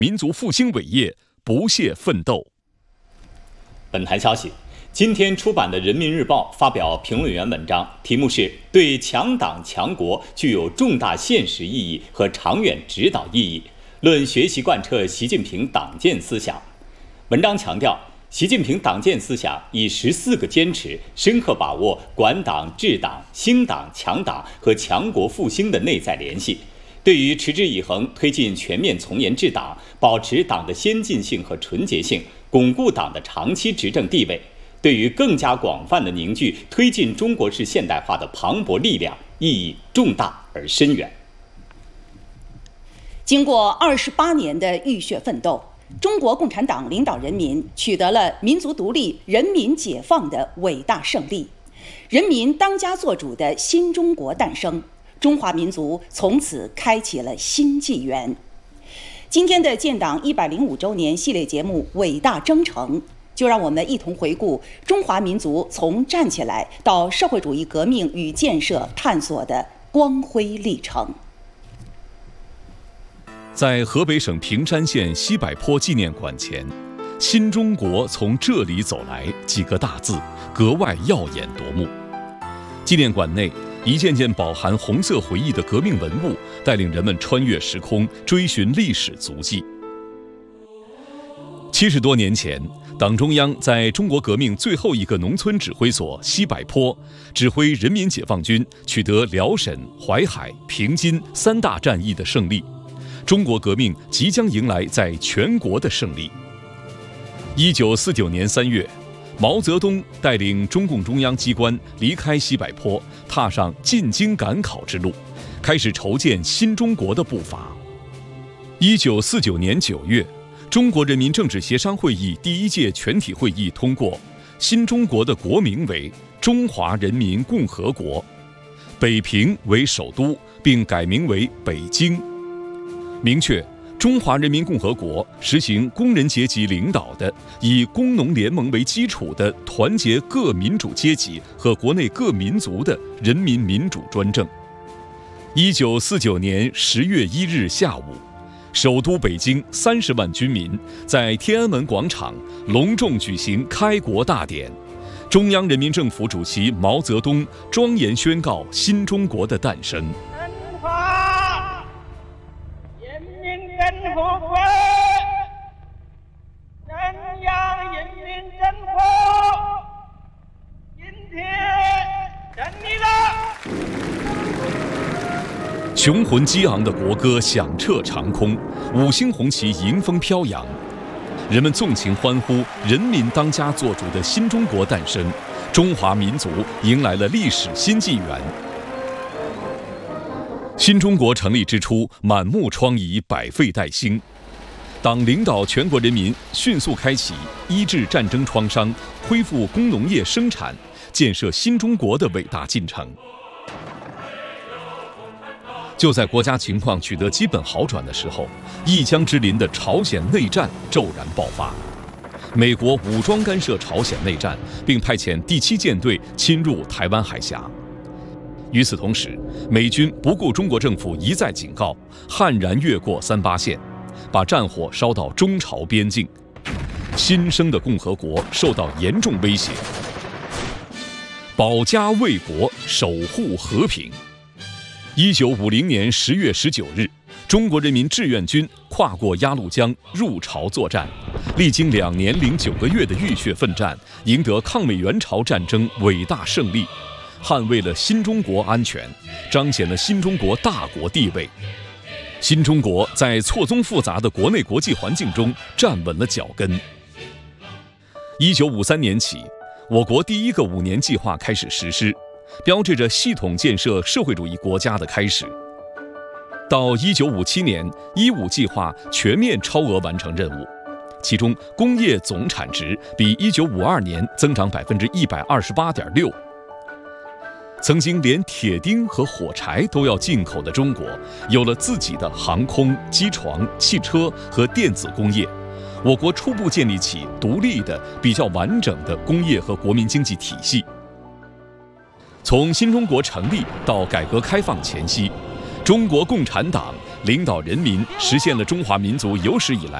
民族复兴伟业不懈奋斗。 本台消息，今天出版的《人民日报》发表评论员文章，题目是“对强党强国具有重大现实意义和长远指导意义，论学习贯彻习近平党建思想”。文章强调，习近平党建思想以14个坚持，深刻把握管党、治党、兴党、强党和强国复兴的内在联系。对于持之以恒推进全面从严治党，保持党的先进性和纯洁性，巩固党的长期执政地位，对于更加广泛的凝聚推进中国式现代化的磅礴力量，意义重大而深远。 经过28年的浴血奋斗，中国共产党领导人民取得了民族独立、人民解放的伟大胜利，人民当家作主的新中国诞生。中华民族从此开启了新纪元。今天的建党105周年系列节目《伟大征程》，就让我们一同回顾中华民族从站起来到社会主义革命与建设探索的光辉历程。 在河北省平山县西柏坡纪念馆前，“新中国从这里走来”几个大字格外耀眼夺目。纪念馆内，一件件饱含红色回忆的革命文物，带领人们穿越时空，追寻历史足迹。70多年前，党中央在中国革命最后一个农村指挥所西柏坡，指挥人民解放军取得辽沈、淮海、平津3大战役的胜利，中国革命即将迎来在全国的胜利。1949年3月，毛泽东带领中共中央机关离开西柏坡，踏上进京赶考之路，开始筹建新中国的步伐。1949年9月，中国人民政治协商会议第1届全体会议通过新中国的国名为中华人民共和国，北平为首都，并改名为北京，明确中华人民共和国实行工人阶级领导的、以工农联盟为基础的团结各民主阶级和国内各民族的人民民主专政。1949年10月1日下午，首都北京30万军民在天安门广场隆重举行开国大典，中央人民政府主席毛泽东庄严宣告新中国的诞生。 政府归中央人民政府今天胜利了。 雄浑激昂的国歌响彻长空，5星红旗迎风飘扬，人们纵情欢呼人民当家作主的新中国诞生，中华民族迎来了历史新纪元。新中国成立之初，满目疮痍，百废待兴。党领导全国人民迅速开启医治战争创伤、恢复工农业生产、建设新中国的伟大进程。就在国家情况取得基本好转的时候，一江之邻的朝鲜内战骤然爆发。美国武装干涉朝鲜内战，并派遣第7舰队侵入台湾海峡。与此同时，美军不顾中国政府一再警告，悍然越过38线，把战火烧到中朝边境。新生的共和国受到严重威胁。保家卫国，守护和平。1950年10月19日，中国人民志愿军跨过鸭绿江入朝作战，历经2年零9个月的浴血奋战，赢得抗美援朝战争伟大胜利，捍卫了新中国安全，彰显了新中国大国地位。新中国在错综复杂的国内国际环境中站稳了脚跟。1953年起，我国第1个5年计划开始实施，标志着系统建设社会主义国家的开始。到1957年，15计划全面超额完成任务，其中工业总产值比1952年增长128.6%。曾经连铁钉和火柴都要进口的中国，有了自己的航空、机床、汽车和电子工业。我国初步建立起独立的、比较完整的工业和国民经济体系。从新中国成立到改革开放前夕，中国共产党领导人民，实现了中华民族有史以来